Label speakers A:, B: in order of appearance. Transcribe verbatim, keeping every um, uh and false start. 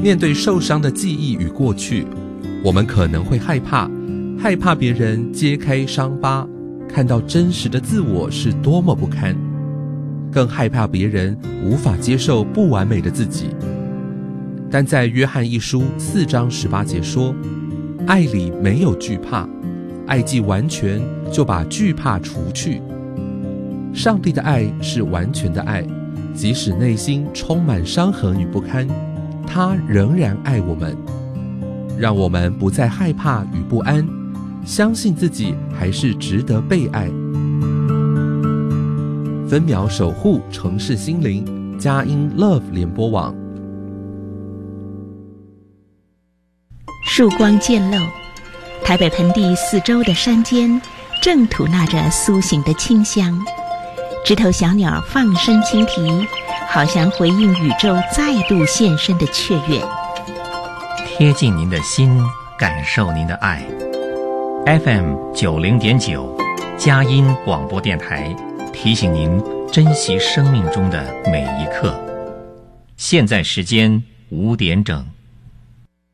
A: 面对受伤的记忆与过去，我们可能会害怕，害怕别人揭开伤疤，看到真实的自我是多么不堪，更害怕别人无法接受不完美的自己。但在约翰一书四章十八节说，爱里没有惧怕，爱既完全，就把惧怕除去。上帝的爱是完全的爱，即使内心充满伤痕与不堪，他仍然爱我们，让我们不再害怕与不安，相信自己还是值得被爱。分秒守护城市心灵，佳音 Love 联播网。
B: 曙光渐露，台北盆地四周的山间正吐纳着苏醒的清香，枝头小鸟放声轻啼，好像回应宇宙再度现身的雀跃。
C: 贴近您的心，感受您的爱。 F M 九零点九，佳音广播电台提醒您珍惜生命中的每一刻。现在时间五点整。